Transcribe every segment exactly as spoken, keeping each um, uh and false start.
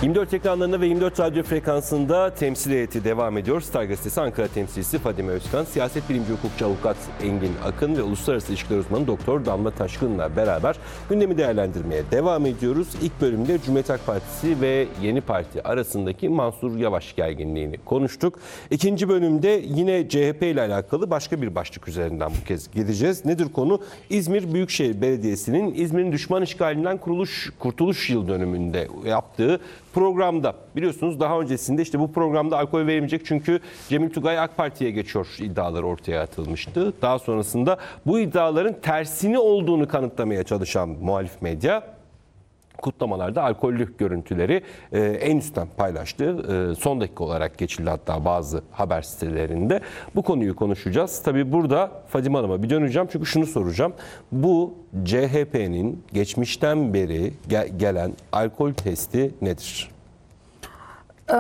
yirmi dört ekranlarında ve yirmi dört radyo frekansında temsil heyeti devam ediyor. Star Gazetesi Ankara temsilcisi Fadime Özkan, siyaset bilimci hukukçu avukat Engin Akın ve uluslararası ilişkiler uzmanı Doktor Damla Taşkın'la beraber gündemi değerlendirmeye devam ediyoruz. İlk bölümde Cumhuriyet Halk Partisi ve Yeni Parti arasındaki Mansur Yavaş gerginliğini konuştuk. İkinci bölümde yine C H P ile alakalı başka bir başlık üzerinden bu kez gideceğiz. Nedir konu? İzmir Büyükşehir Belediyesi'nin İzmir'in düşman işgalinden kuruluş, kurtuluş yıl dönümünde yaptığı programda, biliyorsunuz daha öncesinde işte bu programda alkol verilmeyecek çünkü Cemil Tugay AK Parti'ye geçiyor iddiaları ortaya atılmıştı. Daha sonrasında bu iddiaların tersini olduğunu kanıtlamaya çalışan muhalif medya kutlamalarda alkollü görüntüleri e, en üstten paylaştı. E, son dakika olarak geçildi hatta bazı haber sitelerinde. Bu konuyu konuşacağız. Tabii burada Fadime Hanım'a bir döneceğim çünkü şunu soracağım. Bu C H P'nin geçmişten beri gel- gelen alkol testi nedir? Ee,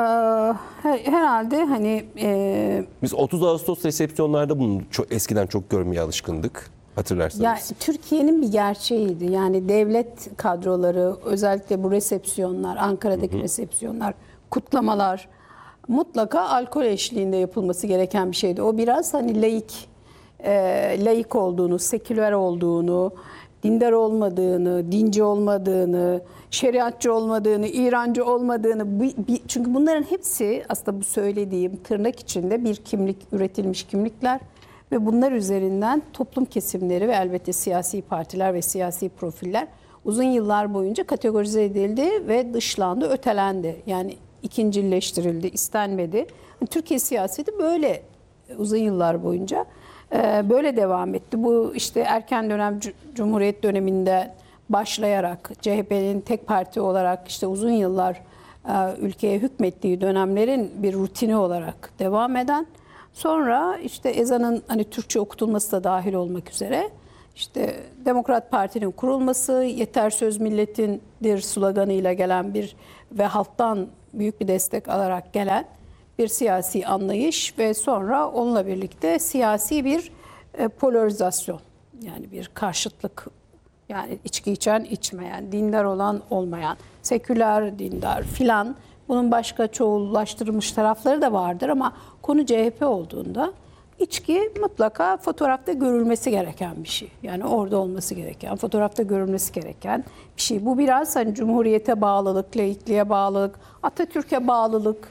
herhalde hani... E... Biz otuz Ağustos resepsiyonlarda bunu çok, eskiden çok görmeye alışkındık. Hatırlarsanız. Ya, Türkiye'nin bir gerçeğiydi. Yani devlet kadroları, özellikle bu resepsiyonlar, Ankara'daki hı hı. resepsiyonlar, kutlamalar mutlaka alkol eşliğinde yapılması gereken bir şeydi. O biraz hani laik, e, laik olduğunu, seküler olduğunu, dindar olmadığını, dinci olmadığını, şeriatçı olmadığını, İrancı olmadığını, bir, bir, çünkü bunların hepsi aslında bu söylediğim tırnak içinde bir kimlik, üretilmiş kimlikler. Ve bunlar üzerinden toplum kesimleri ve elbette siyasi partiler ve siyasi profiller uzun yıllar boyunca kategorize edildi ve dışlandı, ötelendi. Yani ikincilleştirildi, istenmedi. Yani Türkiye siyaseti böyle uzun yıllar boyunca böyle devam etti. Bu işte erken dönem Cumhuriyet döneminde başlayarak C H P'nin tek parti olarak işte uzun yıllar ülkeye hükmettiği dönemlerin bir rutini olarak devam eden, sonra işte ezanın hani Türkçe okutulması da dahil olmak üzere işte Demokrat Parti'nin kurulması, yeter söz milletindir sloganıyla gelen bir ve halktan büyük bir destek alarak gelen bir siyasi anlayış ve sonra onunla birlikte siyasi bir e, polarizasyon, yani bir karşıtlık, yani içki içen içmeyen, dindar olan olmayan, seküler dindar filan. Bunun başka çoğullaştırılmış tarafları da vardır ama konu C H P olduğunda içki mutlaka fotoğrafta görülmesi gereken bir şey. Yani orada olması gereken, fotoğrafta görülmesi gereken bir şey. Bu biraz hani Cumhuriyete bağlılık, laikliğe bağlılık, Atatürk'e bağlılık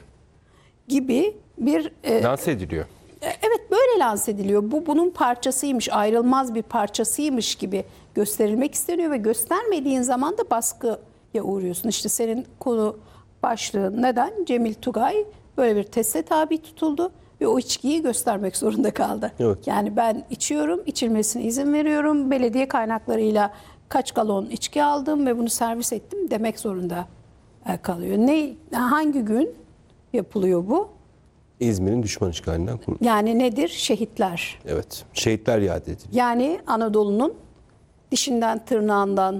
gibi bir... E, lanse ediliyor. Evet, böyle lanse ediliyor. Bu bunun parçasıymış, ayrılmaz bir parçasıymış gibi gösterilmek isteniyor ve göstermediğin zaman da baskıya uğruyorsun. İşte senin konu başlığı neden? Cemil Tugay böyle bir teste tabi tutuldu ve o içkiyi göstermek zorunda kaldı. Evet. Yani ben içiyorum, içilmesine izin veriyorum, belediye kaynaklarıyla kaç galon içki aldım ve bunu servis ettim demek zorunda kalıyor. Ne, hangi gün yapılıyor bu? İzmir'in düşman işgalinden kuruldu. Yani nedir? Şehitler. Evet, şehitler yad ediliyor. Yani Anadolu'nun dişinden tırnağından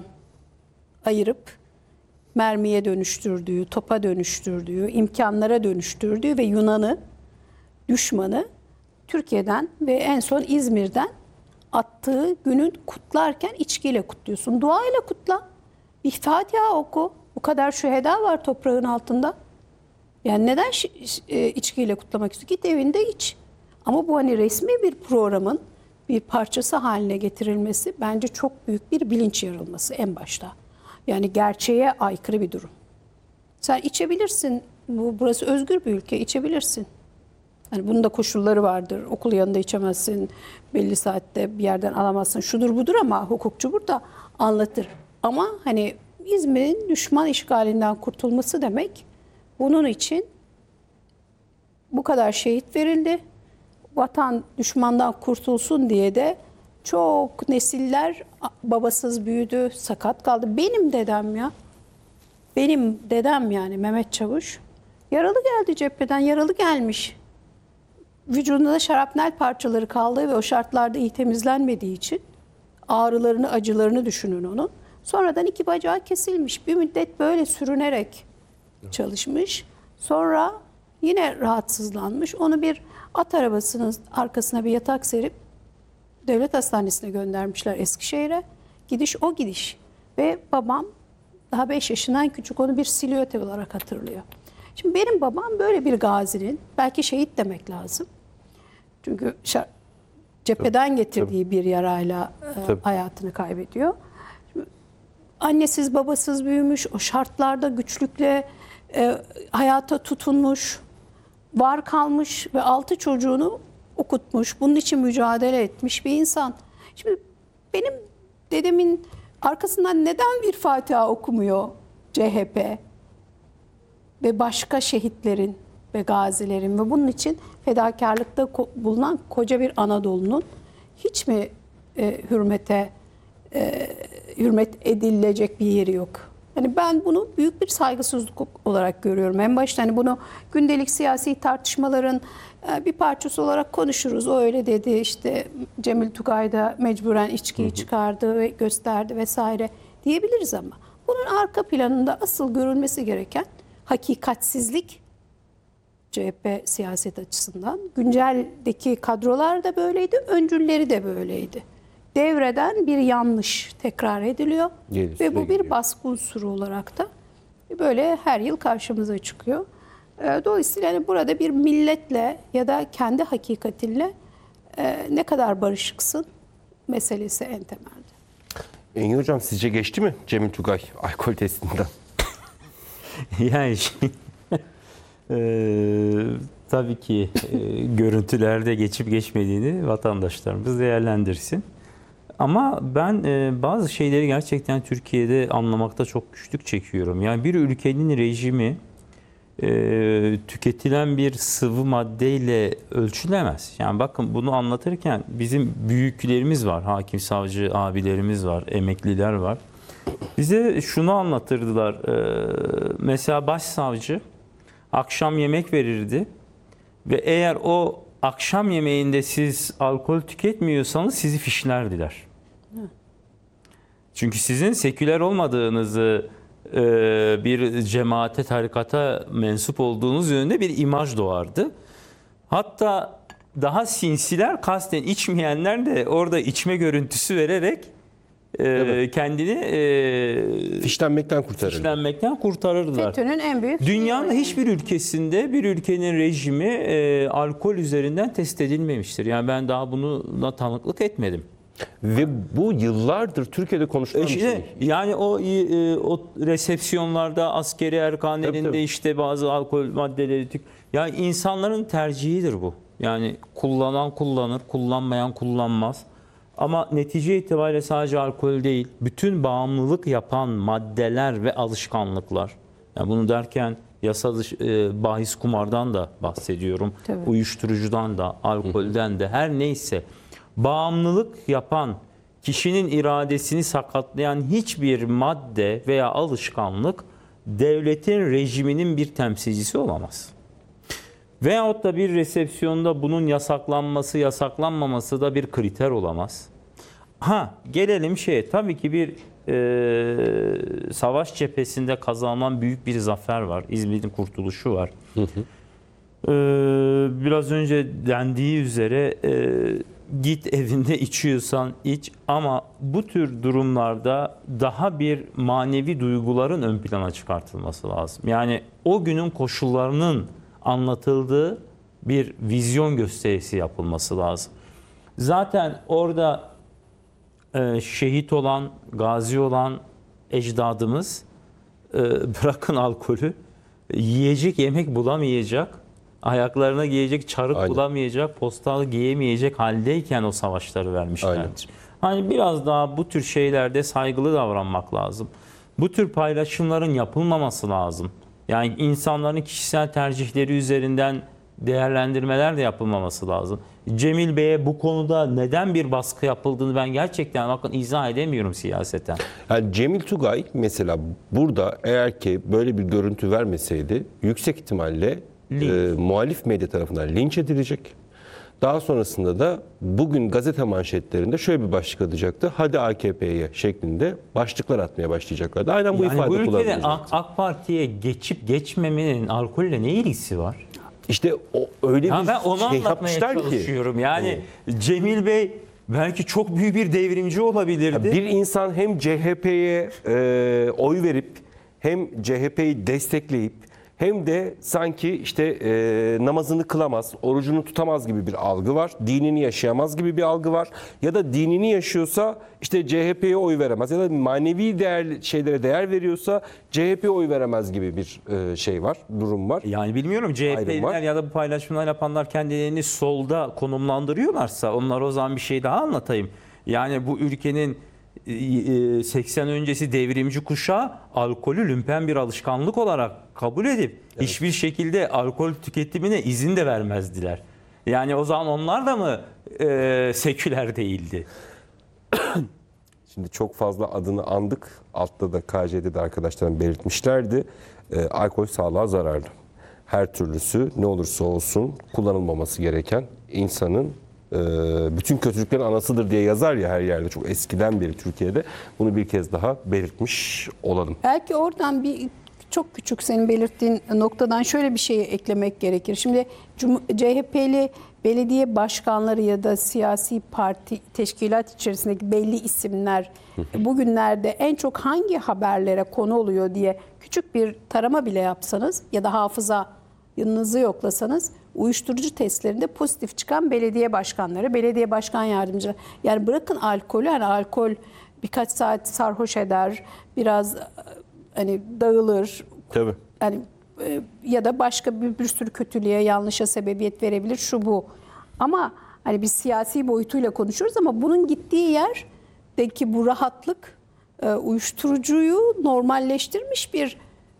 ayırıp mermiye dönüştürdüğü, topa dönüştürdüğü, imkanlara dönüştürdüğü ve Yunan'ı, düşmanı Türkiye'den ve en son İzmir'den attığı günün kutlarken içkiyle kutluyorsun. Duayla kutla. Bir Fatiha oku. Bu kadar şüheda var toprağın altında. Yani neden içkiyle kutlamak istiyorsun? Git evinde iç. Ama bu hani resmi bir programın bir parçası haline getirilmesi bence çok büyük bir bilinç yarılması en başta. Yani gerçeğe aykırı bir durum. Sen içebilirsin. Bu, burası özgür bir ülke. İçebilirsin. Yani bunun da koşulları vardır. Okul yanında içemezsin. Belli saatte bir yerden alamazsın. Şudur budur ama hukukçu burada anlatır. Ama hani İzmir'in düşman işgalinden kurtulması demek, bunun için bu kadar şehit verildi. Vatan düşmandan kurtulsun diye de çok nesiller babasız büyüdü, sakat kaldı. Benim dedem ya, benim dedem yani Mehmet Çavuş yaralı geldi cepheden, yaralı gelmiş. Vücudunda da şarapnel parçaları kaldı ve o şartlarda iyi temizlenmediği için ağrılarını, acılarını düşünün onun. Sonradan iki bacağı kesilmiş. Bir müddet böyle sürünerek çalışmış. Sonra yine rahatsızlanmış. Onu bir at arabasının arkasına bir yatak serip devlet hastanesine göndermişler Eskişehir'e. Gidiş o gidiş. Ve babam daha beş yaşından küçük, onu bir silüet olarak hatırlıyor. Şimdi benim babam böyle bir gazinin, belki şehit demek lazım. Çünkü şa- cepheden getirdiği bir yarayla e, Tabii. hayatını kaybediyor. Şimdi, annesiz babasız büyümüş, o şartlarda güçlükle e, hayata tutunmuş, var kalmış ve altı çocuğunu okutmuş, bunun için mücadele etmiş bir insan. Şimdi benim dedemin arkasından neden bir Fatiha okumuyor C H P ve başka şehitlerin ve gazilerin ve bunun için fedakarlıkta ko- bulunan koca bir Anadolu'nun hiç mi e, hürmete e, hürmet edilecek bir yeri yok? Hani ben bunu büyük bir saygısızlık olarak görüyorum. En başta hani bunu gündelik siyasi tartışmaların e, bir parçası olarak konuşuruz. O öyle dedi, işte Cemil Tugay da mecburen içkiyi çıkardı ve gösterdi vesaire diyebiliriz ama bunun arka planında asıl görülmesi gereken hakikatsizlik C H P siyaset açısından. Günceldeki kadrolar da böyleydi, öncülleri de böyleydi. Devreden bir yanlış tekrar ediliyor Gelir, ve bu bir geliyor. baskı unsuru olarak da böyle her yıl karşımıza çıkıyor. E, Dolayısıyla hani burada bir milletle ya da kendi hakikatinle e, ne kadar barışıksın meselesi en temelde. Engin Hocam, sizce geçti mi Cemil Tugay alkol testinden? Yani şey, eee, tabii ki eee, görüntülerde geçip geçmediğini vatandaşlarımız değerlendirsin. Ama ben eee, bazı şeyleri gerçekten Türkiye'de anlamakta çok güçlük çekiyorum. Yani bir ülkenin rejimi eee, tüketilen bir sıvı maddeyle ölçülemez. Yani bakın, bunu anlatırken bizim büyüklerimiz var, hakim savcı abilerimiz var, emekliler var. Bize şunu anlatırdılar. Ee, mesela başsavcı akşam yemek verirdi ve eğer o akşam yemeğinde siz alkol tüketmiyorsanız sizi fişlerdiler. Çünkü sizin seküler olmadığınızı, e, bir cemaate, tarikata mensup olduğunuz yönünde bir imaj doğardı. Hatta daha sinsiler, kasten içmeyenler de orada içme görüntüsü vererek e, kendini e, Fişlenmekten kurtarıldı. fişlenmekten kurtarırdılar. FETÖ'nün en büyük Dünyanın hiçbir ülkesinde bir ülkenin rejimi e, alkol üzerinden test edilmemiştir. Yani ben daha buna tanıklık etmedim. Ve bu yıllardır Türkiye'de konuşulan bir İşte, şey. yani o e, o resepsiyonlarda, askeri erkanelerinde Tabii, tabii. işte bazı alkol maddeleri tük. Yani insanların tercihidir bu. Yani kullanan kullanır, kullanmayan kullanmaz. Ama netice itibariyle sadece alkol değil, bütün bağımlılık yapan maddeler ve alışkanlıklar. Yani bunu derken yasa dışı, e, bahis kumardan da bahsediyorum. Tabii. Uyuşturucudan da, alkolden de, her neyse. Bağımlılık yapan, kişinin iradesini sakatlayan hiçbir madde veya alışkanlık devletin, rejiminin bir temsilcisi olamaz. Veyahut da bir resepsiyonda bunun yasaklanması, yasaklanmaması da bir kriter olamaz. Ha, gelelim şeye, tabii ki bir e, savaş cephesinde kazanılan büyük bir zafer var. İzmir'in kurtuluşu var. Hı hı. E, biraz önce dendiği üzere e, git evinde içiyorsan iç, ama bu tür durumlarda daha bir manevi duyguların ön plana çıkartılması lazım. Yani o günün koşullarının anlatıldığı bir vizyon gösterisi yapılması lazım. Zaten orada e, şehit olan, gazi olan ecdadımız e, bırakın alkolü, yiyecek yemek bulamayacak, ayaklarına giyecek çarık Aynen. bulamayacak, postal giyemeyecek haldeyken o savaşları vermişlerdir. Aynen. Hani biraz daha bu tür şeylerde saygılı davranmak lazım. Bu tür paylaşımların yapılmaması lazım. Yani insanların kişisel tercihleri üzerinden değerlendirmeler de yapılmaması lazım. Cemil Bey'e bu konuda neden bir baskı yapıldığını ben gerçekten bakın izah edemiyorum siyaseten. Yani Cemil Tugay mesela burada eğer ki böyle bir görüntü vermeseydi yüksek ihtimalle Linç. e, muhalif medya tarafından linç edilecek. Daha sonrasında da bugün gazete manşetlerinde şöyle bir başlık atacaktı. Hadi A K P'ye şeklinde başlıklar atmaya başlayacaklardı. Aynen bu Yani ifade bu ülkede kullanılacaktı. AK, AK Parti'ye geçip geçmemenin alkolle ne ilgisi var? İşte o öyle Ha, bir ben onu şey anlatmaya yapmışlar ki. çalışıyorum. Yani Cemil Bey belki çok büyük bir devrimci olabilirdi. Bir insan hem C H P'ye e, oy verip hem C H P'yi destekleyip hem de sanki işte e, namazını kılamaz, orucunu tutamaz gibi bir algı var. Dinini yaşayamaz gibi bir algı var. Ya da dinini yaşıyorsa işte C H P'ye oy veremez. Ya da manevi değer şeylere değer veriyorsa C H P'ye oy veremez gibi bir e, şey var, durum var. Yani bilmiyorum, C H Ayrım P'liler var. ya da bu paylaşımlar yapanlar kendilerini solda konumlandırıyorlarsa onlar, o zaman bir şey daha anlatayım. Yani bu ülkenin seksen öncesi devrimci kuşağı alkolü lümpen bir alışkanlık olarak kabul edip hiçbir şekilde alkol tüketimine izin de vermezdiler. Yani o zaman onlar da mı e, seküler değildi? Şimdi çok fazla adını andık. Altta da K C'de de arkadaşlarım belirtmişlerdi. E, alkol sağlığa zararlı. Her türlüsü ne olursa olsun kullanılmaması gereken, insanın e, bütün kötülüklerin anasıdır diye yazar ya her yerde, çok eskiden beri Türkiye'de. Bunu bir kez daha belirtmiş olalım. Belki oradan bir çok küçük senin belirttiğin noktadan şöyle bir şey eklemek gerekir. Şimdi C H P'li belediye başkanları ya da siyasi parti teşkilat içerisindeki belli isimler bugünlerde en çok hangi haberlere konu oluyor diye küçük bir tarama bile yapsanız ya da hafızanızı yoklasanız uyuşturucu testlerinde pozitif çıkan belediye başkanları, belediye başkan yardımcıları. Yani bırakın alkolü, yani alkol birkaç saat sarhoş eder, biraz hani dağılır. Tabii. Yani e, ya da başka bir, bir sürü kötülüğe, yanlışa sebebiyet verebilir, şu bu. Ama hani biz siyasi boyutuyla konuşuyoruz ama bunun gittiği yerdeki bu rahatlık e, uyuşturucuyu normalleştirmiş bir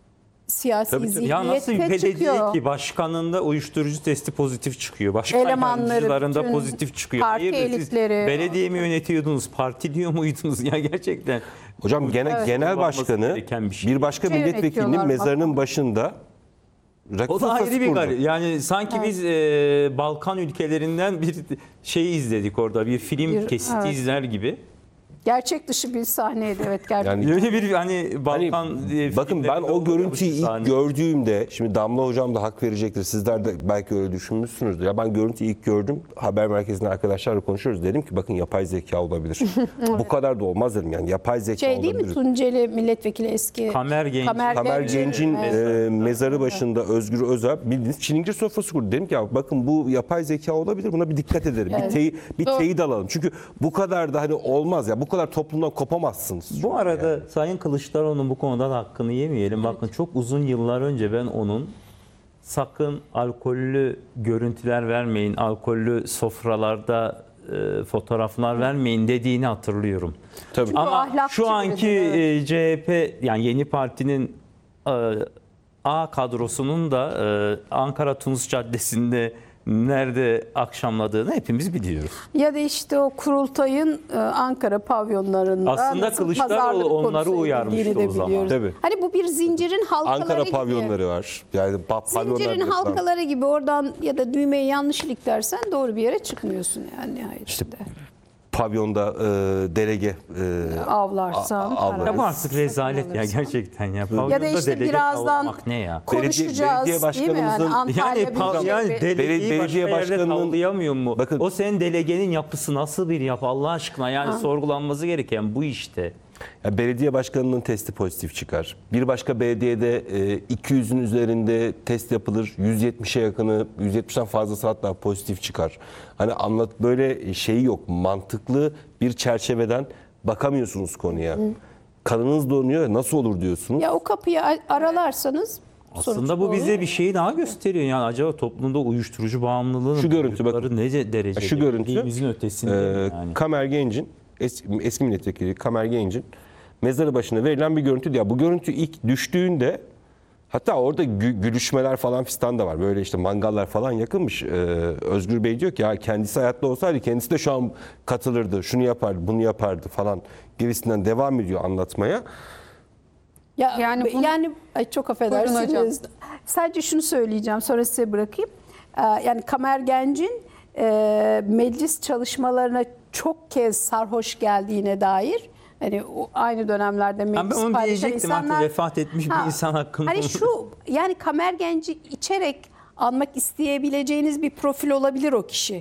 siyasi Tabii, tabii. zihniyete Ya nasıl bir belediye çıkıyor. ki başkanında uyuşturucu testi pozitif çıkıyor. Başkan Elemanları, yardımcılarında bütün pozitif çıkıyor. parti Hayırdır, siz elitleri. belediye mi yönetiyordunuz, parti diyor muydunuz ya gerçekten? Hocam genel, Evet. genel Olması başkanı gereken bir şey. bir başka Şey milletvekilinin yönetiyorlar mezarının bakan. başında rakı O da ayrı sofrası bir kurdu. garip. Yani sanki biz e, Balkan ülkelerinden bir şey izledik orada. Bir film Bir- kesiti evet. izler gibi. Gerçek dışı bir sahneydi, evet gerçekten. Yani Öyle bir hani Balkan Hani, e, bakın ben filmlerinde o olur ya bu görüntüyü ilk sahne. gördüğümde, şimdi Damla hocam da hak verecektir, sizler de belki öyle düşünmüşsünüzdür. Ya ben görüntüyü ilk gördüm, haber merkezinde arkadaşlarla konuşuyoruz, dedim ki bakın yapay zeka olabilir. Bu kadar da olmaz dedim, yani yapay zeka Şey değil olabilir. mi, Tunceli milletvekili eski Kamer Genç. Kamer Genç- Genç'in Evet. e, mezarı başında Özgür Özel bildiğiniz çilingir sofrası kurdu. Dedim ki ya bakın bu yapay zeka olabilir, buna bir dikkat edelim. Evet. Bir, teyit, bir Doğru. teyit alalım. Çünkü bu kadar da hani olmaz ya, bu kadar toplumdan kopamazsınız. Bu arada Sayın Kılıçdaroğlu'nun bu konuda da hakkını yemeyelim. Bakın çok uzun yıllar önce ben onun sakın alkollü görüntüler vermeyin, alkollü sofralarda e, fotoğraflar vermeyin dediğini hatırlıyorum. Tabii. Çünkü o Ama ahlakçı şu anki biridir, evet. e, C H P, yani yeni partinin e, A kadrosunun da e, Ankara Tunus Caddesi'nde nerede akşamladığını hepimiz biliyoruz. Ya da işte o kurultayın e, Ankara pavyonlarında Aslında nasıl Kılıçdaroğlu pazarlık onları konusu uyarmıştı edildiğini de o zaman. biliyoruz. Tabii. Hani bu bir zincirin halkaları Ankara gibi. pavyonları var. Yani pa- pavyonlar Zincirin diyorsun. halkaları gibi, oradan ya da düğmeyi yanlış iliklersen doğru bir yere çıkmıyorsun yani nihayetinde. Pavyonda e, delege e, Avlarsan, A- avlar. para- Ya bu artık rezalet ya alırsan. gerçekten ya. Ya da Pavyonda işte delege birazdan avlamak ne ya? konuşacağız belediye değil mi? Yani başkanımızın- Antalya Yani, pa- Büyükşehir yani Be- delegeyi Belediye başka yerde başkanının- tavlayamıyor mu? Bakın- O senin delegenin yapısı nasıl bir yapı Allah aşkına? Yani sorgulanması gereken bu işte. Ya belediye başkanının testi pozitif çıkar. Bir başka belediyede e, iki yüzün üzerinde test yapılır. yüz yetmişe yakını, yüz yetmişten fazlası hatta pozitif çıkar. Hani anlat, böyle şeyi yok. Mantıklı bir çerçeveden bakamıyorsunuz konuya. Kanınız donuyor, nasıl olur diyorsunuz. Ya o kapıyı a- aralarsanız Aslında sonuç bu bize olur. bir şeyi daha gösteriyor. Yani acaba toplumda uyuşturucu bağımlılığının Şu görüntü bakın. boyutları ne derecede? Şu görüntü, Bildiğimizin ötesinde Ee, yani. Kamer Genç'in, eski, eski milletvekili Kamer Genç'in mezarı başına verilen bir görüntü. Ya bu görüntü ilk düştüğünde, hatta orada gü- gülüşmeler falan fistan da var. Böyle işte mangallar falan yakılmış. Ee, Özgür Bey diyor ki ya kendisi hayatta olsaydı kendisi de şu an katılırdı. Şunu yapardı, bunu yapardı falan gibisinden devam ediyor anlatmaya. Ya, Yani yani, bunu- ay çok Buyurun hocam. affedersiniz. Sadece şunu söyleyeceğim, sonra size bırakayım. Ee, Yani Kamer Genç'in e, meclis çalışmalarına çok kez sarhoş geldiğine dair, hani o aynı dönemlerde Ben meclis onu paylaşan diyecektim, artık insanlar- vefat etmiş Ha, bir insan hakkında. Hani şu, yani Kamer Genç'i içerek anmak isteyebileceğiniz bir profil olabilir o kişi.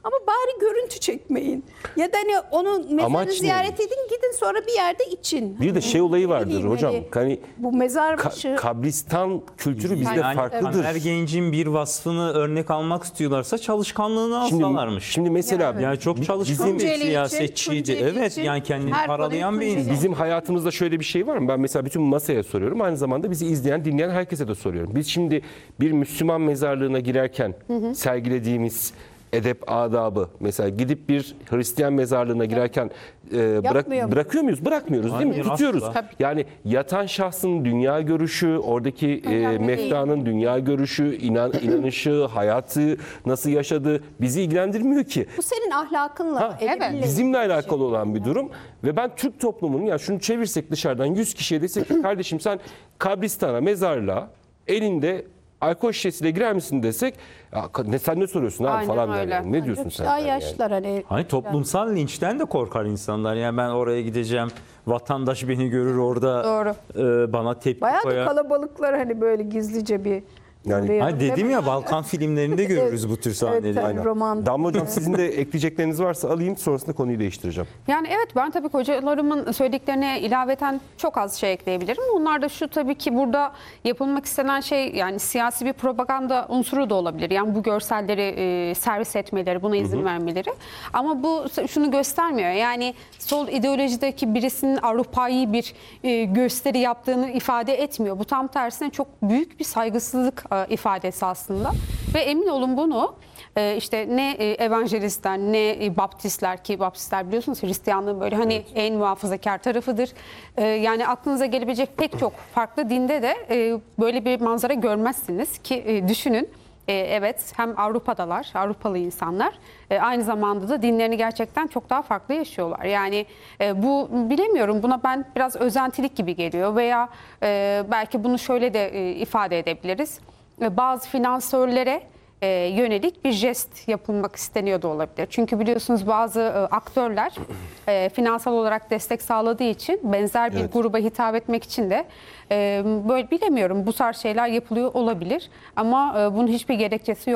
Ama bari görüntü çekmeyin. Ya da hani onun mezarını Amaç ne? ziyaret edin, gidin sonra bir yerde için. Bir de şey olayı Ne vardır bileyim, hocam. hani Hani bu mezar ka- başı kabristan kültürü bizde Yani farklıdır. her gencin bir vasfını örnek almak istiyorlarsa çalışkanlığını Şimdi, alsalarmış. şimdi mesela Yani çok çalışkan bizim- bir Tunceli için, siyasetçiydi. Tunceli Evet için yani kendini her paralayan konuyu bir Tunceli. insan. bizim hayatımızda şöyle bir şey var mı? Ben mesela bütün masaya soruyorum. Aynı zamanda bizi izleyen, dinleyen herkese de soruyorum. Biz şimdi bir Müslüman mezarlığına girerken sergilediğimiz edep adabı, mesela gidip bir Hristiyan mezarlığına girerken e, bırak, Yapmıyor mu? bırakıyor muyuz? Bırakmıyoruz değil mi? Hayır, Tutuyoruz. asla. Yani yatan şahsın dünya görüşü, oradaki e, Önemli meftanın dünya görüşü, inan, inanışı, hayatı nasıl yaşadığı bizi ilgilendirmiyor ki. bu senin ahlakınla, Ha, edebinle bizimle ilgili bir alakalı şey. olan bir durum ve ben Türk toplumunun, ya şunu çevirsek dışarıdan yüz kişiye desek ki kardeşim sen kabristana, mezarlığa elinde alkol şişesiyle girer misin desek, ya, ne sen ne soruyorsun abi Aynen falan öyle. derler. Ne diyorsun sen? Daha der yani. yaşlılar hani. Hani toplumsal linçten de korkar insanlar. Yani ben oraya gideceğim, vatandaş beni görür orada Doğru. e, bana tepki Bayağı da koyar. kalabalıklar hani böyle gizlice bir. Yani- buraya- Hani dedim ya Balkan filmlerinde görürüz bu tür sahneleri. Evet, Aynen. roman. Damla hocam sizin de ekleyecekleriniz varsa alayım, sonrasında konuyu değiştireceğim. Yani evet ben tabii hocalarımın söylediklerine ilaveten çok az şey ekleyebilirim. Onlar da şu tabii ki burada yapılmak istenen şey yani siyasi bir propaganda unsuru da olabilir. Yani bu görselleri e, servis etmeleri, buna izin vermeleri. Ama bu şunu göstermiyor. Yani sol ideolojideki birisinin Avrupa'yı bir e, gösteri yaptığını ifade etmiyor. Bu tam tersine çok büyük bir saygısızlık e, ifadesi aslında. Ve emin olun bunu e, işte ne e, evangelistler ne e, baptistler ki baptistler biliyorsunuz Hristiyanlığın böyle hani en muhafazakar tarafıdır. E, yani aklınıza gelebilecek pek çok farklı dinde de e, böyle bir manzara görmezsiniz ki e, düşünün. E, evet hem Avrupa'dalar, Avrupalı insanlar e, aynı zamanda da dinlerini gerçekten çok daha farklı yaşıyorlar. Yani e, bu bilemiyorum buna ben biraz özentilik gibi geliyor veya e, belki bunu şöyle de e, ifade edebiliriz. E, bazı finansörlere e, yönelik bir jest yapılmak isteniyor da olabilir. Çünkü biliyorsunuz bazı e, aktörler e, finansal olarak destek sağladığı için benzer bir Evet. gruba hitap etmek için de e, böyle bilemiyorum bu tarz şeyler yapılıyor olabilir. Ama e, bunun hiçbir gerekçesi yok.